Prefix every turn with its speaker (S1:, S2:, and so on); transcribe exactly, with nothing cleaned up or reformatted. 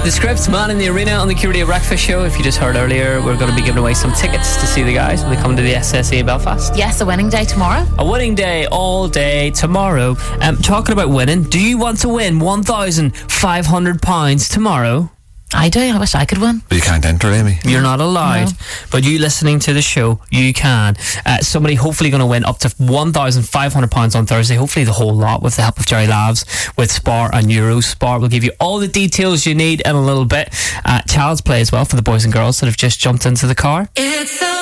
S1: The Scripts, Man in the Arena on the Q Radio Breakfast Show. If you just heard earlier, we're going to be giving away some tickets to see the guys when they come to the S S E in Belfast.
S2: Yes, a winning day tomorrow.
S1: A winning day all day tomorrow. Um, talking about winning, do you want to win one thousand five hundred pounds tomorrow?
S2: I do. I wish I could win.
S3: But you can't enter, Amy.
S1: You're not allowed.
S2: No.
S1: But you listening to the show, you can. Uh, somebody hopefully going to win up to one thousand five hundred pounds on Thursday. Hopefully the whole lot with the help of Jerry Lavs with Spar and Euro. Spar will give you all the details you need in a little bit. Uh, Child's Play as well for the boys and girls that have just jumped into the car.
S4: It's so